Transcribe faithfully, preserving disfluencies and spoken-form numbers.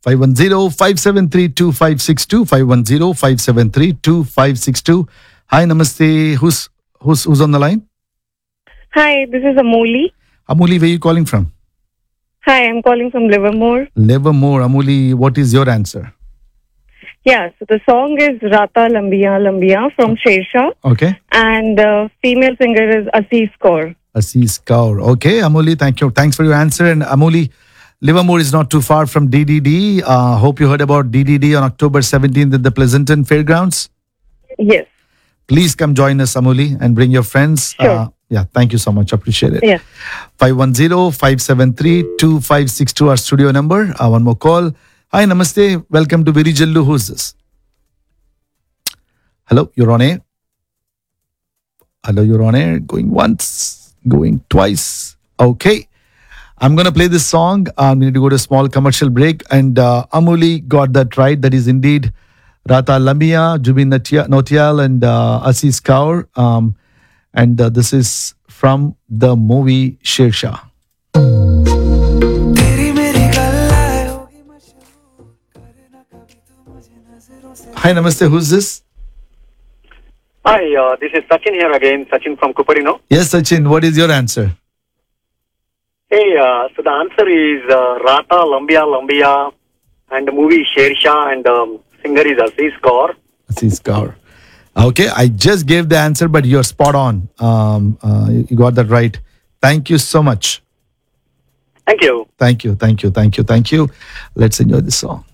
five one zero, five seven three, two five six two. five one zero, five seven three, two five six two. Hi, namaste. Who's who's who's on the line? Hi, this is Amuli. Amuli, where are you calling from? Hi, I'm calling from Livermore. Livermore. Amuli, what is your answer? Yeah, so the song is Rata Lambiya Lambiya from Shersha. Okay. And the female singer is Aziz Kaur. Aziz Kaur. Okay, Amuli, thank you. Thanks for your answer. And Amuli, Livermore is not too far from D D D. Uh, hope you heard about D D D on October seventeenth at the Pleasanton Fairgrounds. Yes. Please come join us, Amuli, and bring your friends. Sure. Uh, yeah, thank you so much. Appreciate it. Yeah. five one zero, five seven three, two five six two, our studio number. Uh, one more call. Hi, namaste. Welcome to Virijallu. Who's this? Hello, you're on air. Hello, you're on air. Going once, going twice. Okay. I'm going to play this song. I'm going to go to a small commercial break. And uh, Amuli got that right. That is indeed Rata Lambiya, Jubin Nautiyal, and uh, Aziz Kaur. Um, and uh, this is from the movie Shersha. Hi, namaste. Who's this? Hi, uh, this is Sachin here again. Sachin from Kuparino. Yes, Sachin. What is your answer? Hey, uh, so the answer is uh, Rata Lambiya Lambiya, and the movie Shersha, and um, singer is Aziz Kaur. Aziz Kaur. Okay, I just gave the answer, but you're spot on. Um, uh, you got that right. Thank you so much. Thank you. Thank you, thank you, thank you, thank you. Let's enjoy this song.